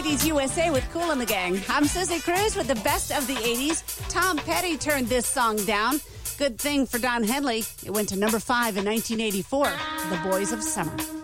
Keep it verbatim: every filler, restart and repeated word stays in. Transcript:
eighties U S A with Kool and the Gang. I'm Susie Cruz with the best of the eighties. Tom Petty turned this song down. Good thing for Don Henley. It went to number five in nineteen eighty-four. The Boys of Summer.